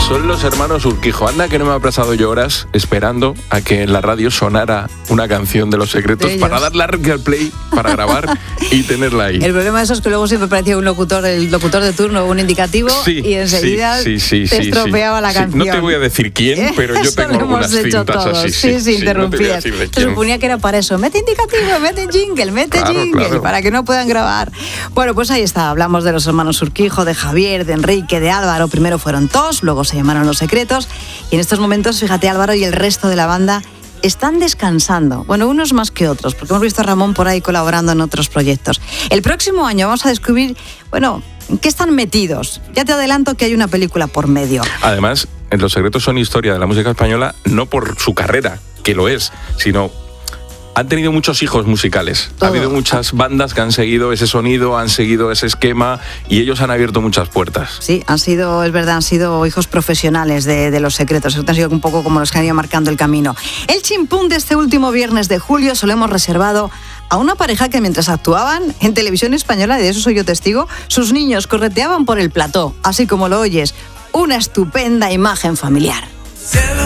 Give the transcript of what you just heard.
Son los hermanos Urquijo. Anda que no me ha pasado yo horas esperando a que en la radio sonara una canción de Los Secretos para darle al play, para grabar y tenerla ahí. El problema de eso es que luego siempre parecía el locutor de turno, un indicativo, y enseguida te estropeaba la canción. No te voy a decir quién, pero yo tengo algunas cintas así. Sí, interrumpías. No se suponía que era para eso. Mete indicativo, mete jingle, claro. Para que no puedan grabar. Bueno, pues ahí está. Hablamos de los hermanos Urquijo, de Javier, de Enrique, de Álvaro. Primero fueron TOS, luego se llamaron Los Secretos. Y en estos momentos, fíjate, Álvaro y el resto de la banda están descansando. Bueno, unos más que otros, porque hemos visto a Ramón por ahí colaborando en otros proyectos. El próximo año vamos a descubrir, ¿en qué están metidos? Ya te adelanto que hay una película por medio. Además, Los Secretos son historia de la música española, no por su carrera, que lo es, sino han tenido muchos hijos musicales. Ha habido muchas bandas que han seguido ese sonido, han seguido ese esquema, y ellos han abierto muchas puertas. Sí, han sido hijos profesionales de Los Secretos. Han sido un poco como los que han ido marcando el camino. El chimpún de este último viernes de julio se lo hemos reservado a una pareja que mientras actuaban en televisión española, y de eso soy yo testigo, sus niños correteaban por el plató, así como lo oyes. Una estupenda imagen familiar.